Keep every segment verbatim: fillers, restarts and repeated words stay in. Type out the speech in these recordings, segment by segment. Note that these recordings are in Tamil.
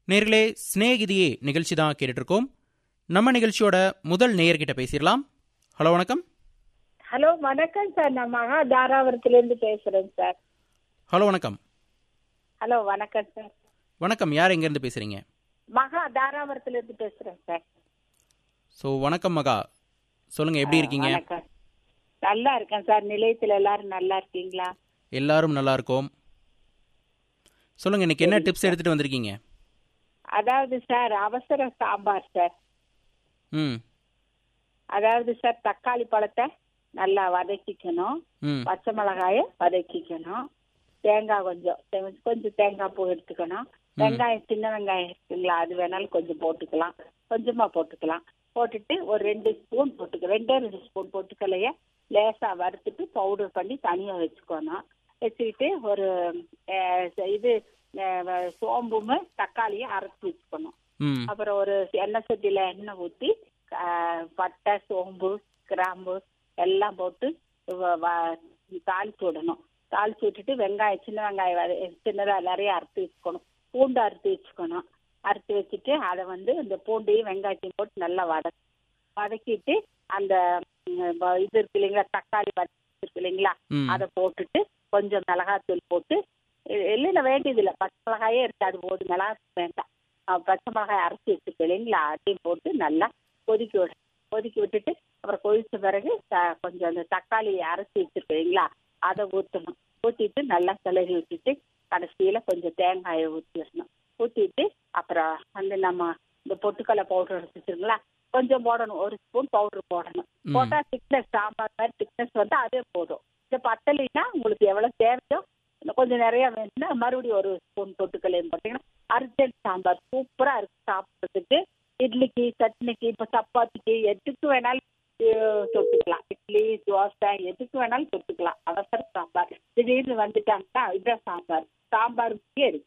நேர்களே, ஸ்நேகிதியே நிகழ்ச்சி தான் கேட்டுட்ருக்கோம். நம்ம நிகழ்ச்சியோட முதல் நேயர்கிட்ட பேசிடலாம். ஹலோ, வணக்கம். ஹலோ, வணக்கம் சார். நான் மகா தாராபுரத்துலேருந்து பேசுகிறேன் சார். ஹலோ, வணக்கம். ஹலோ, வணக்கம் சார். வணக்கம். யார் எங்கேருந்து பேசுகிறீங்க? மகா தாராபுரத்துலேருந்து பேசுகிறேன் சார். ஸோ வணக்கம் மகா, சொல்லுங்கள், எப்படி இருக்கீங்க? வணக்கம். நல்லா இருக்கேன் சார். நிலையத்தில் எல்லாரும் நல்லா இருக்கீங்களா? எல்லாரும் நல்லா இருக்கோம். சொல்லுங்கள், இன்னைக்கு என்ன டிப்ஸ் எடுத்துகிட்டு வந்திருக்கீங்க? அதாவது சார், அவசர சாம்பார் சார். ம் அதாவது சார், தக்காளி பழத்தை நல்லா வதக்கிக்கணும், ம் பச்சை மிளகாயை வதக்கிக்கணும், தேங்காய் கொஞ்சம் கொஞ்சம் தேங்காய் பூ எடுத்துக்கணும், வெங்காயம் சின்ன வெங்காயம் இருக்குங்களா, அது வேணாலும் கொஞ்சம் போட்டுக்கலாம், கொஞ்சமா போட்டுக்கலாம். போட்டுட்டு ஒரு ரெண்டு ஸ்பூன் போட்டுக்க ரெண்டே ரெண்டு ஸ்பூன் போட்டுக்கலையே லேசாக வறுத்துட்டு பவுடர் பண்ணி தனியாக வச்சுக்கணும். வச்சுக்கிட்டு ஒரு இது சோம்பும் தக்காளியும் அரைச்சி வச்சுக்கணும். ம் அப்புறம் ஒரு எண்ணெய் சட்டியில் எண்ணெய் ஊற்றி பட்டை சோம்பு கிராம்பு எல்லாம் போட்டு தாளிச்சு விடணும். தாளிச்சு விட்டுட்டு வெங்காயம் சின்ன வெங்காயம் சின்னதாக நிறைய அறுத்து வச்சுக்கணும். பூண்டு அறுத்து வச்சுக்கணும். அறுத்து வச்சுட்டு அதை வந்து இந்த பூண்டையும் வெங்காயத்தையும் போட்டு நல்லா வதக்கி வதக்கிட்டு அந்த இது இருக்கு இல்லைங்களா, தக்காளி வதக்கி இருக்கு இல்லைங்களா, அதை போட்டுட்டு கொஞ்சம் மிளகாத்தூள் போட்டு, இல்லைன்னா வேண்டியதில்லை, பச்சை மிளகாயே இருக்காது, போது மிளகா வேண்டாம், பச்சை மிளகாய் அரைச்சி வச்சுருக்கு இல்லைங்களா, அதையும் போட்டு நல்லா கொதிக்க விட கொதிக்க விட்டுட்டு அப்புறம் கொதிச்ச பிறகு கொஞ்சம் அந்த தக்காளி அரைச்சி வச்சுருக்கு இல்லைங்களா, அதை ஊற்றணும். ஊற்றிட்டு நல்லா கிளறி விட்டுட்டு கடைசியில் கொஞ்சம் தேங்காயை ஊற்றிடணும். ஊற்றிட்டு அப்புறம் வந்து நம்ம இந்த பொட்டுக்கடலை பவுடர் எடுத்துச்சுங்களா, கொஞ்சம் போடணும், ஒரு ஸ்பூன் பவுடர் போடணும். போட்டால் திக்னஸ் சாம்பார் மாதிரி திக்னஸ் வந்து அதே போதும். இந்த பத்தலைன்னா உங்களுக்கு எவ்வளோ தேவையோ, கொஞ்சம் நிறையா வேணும்னா மறுபடியும் ஒரு ஸ்பூன் பொட்டுக்கல்லையும் போட்டிங்கன்னா அர்ஜென்ட் சாம்பார் சூப்பராக இருக்குது சாப்பிட்றதுக்கு. இட்லிக்கு சட்னிக்கு இப்போ சப்பாத்திக்கு எதுக்கு வேணாலும் தொட்டுக்கலாம். இட்லி தோசை எதுக்கு வேணாலும் தொட்டுக்கலாம். அவசர சாம்பார் திடீர்னு வந்துட்டாங்கன்னா இதுதான் சாம்பார். சாம்பார் இருக்கு.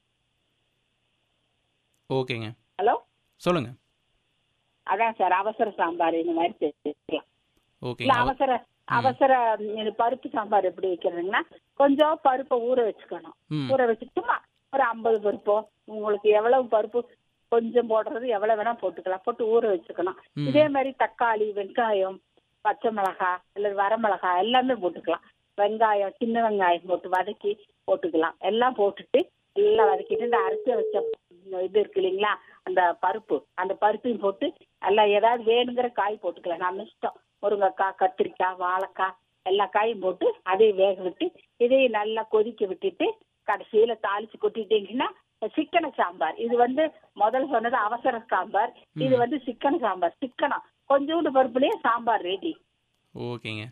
ஓகேங்க. ஹலோ, சொல்லுங்க. அதான் சார், அவசர சாம்பார் இந்த மாதிரி செஞ்சுக்கலாம். ஓகே. அவசர அவசர பருப்பு சாம்பார் எப்படி வைக்கிறதுங்கன்னா, கொஞ்சம் பருப்பை ஊற வச்சுக்கணும். ஊற வச்சுட்டுமா ஒரு ஐம்பது பருப்போ, உங்களுக்கு எவ்வளவு பருப்பு கொஞ்சம் போடுறது எவ்வளவு வேணா போட்டுக்கலாம், போட்டு ஊற வச்சுக்கணும். இதே மாதிரி தக்காளி வெங்காயம் பச்சை மிளகாய் அல்லது வரமிளகாய் எல்லாமே போட்டுக்கலாம். வெங்காயம் சின்ன வெங்காயம் போட்டு வதக்கி போட்டுக்கலாம். எல்லாம் போட்டுட்டு எல்லாம் வதக்கிட்டு இந்த அரைச்சி வச்ச இது இருக்கு இல்லைங்களா, அந்த பருப்பு அந்த பருப்பையும் போட்டு எல்லாம் ஏதாவது வேணுங்கிற காய் போட்டுக்கலாம். நம்ம இஷ்டம், முருங்கைக்காய் கத்திரிக்காய் வாழைக்காய் எல்லா காயும் போட்டு அதையும் வேக விட்டு இதையும் நல்லா கொதிக்க விட்டுட்டு கடைசியில தாளிச்சு கொட்டிட்டீங்கன்னா சிக்கன சாம்பார். இது வந்து முதல்ல சொன்னது அவசர சாம்பார், இது வந்து சிக்கன சாம்பார். சிக்கனம் கொஞ்சோண்டு பருப்புலயே சாம்பார் ரெடி. ஓகேங்க.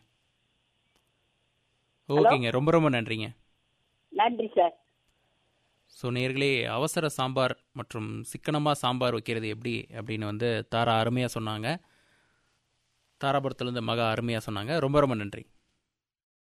ஓகேங்க, ரொம்ப ரொம்ப நன்றிங்க. நன்றி சார். ஸோ நேர்களே, அவசர சாம்பார் மற்றும் சிக்கனமாக சாம்பார் வைக்கிறது எப்படி அப்படின்னு வந்து தாரா அருமையாக சொன்னாங்க. தாராபுரத்துலேருந்து மகா அருமையாக சொன்னாங்க. ரொம்ப ரொம்ப நன்றி.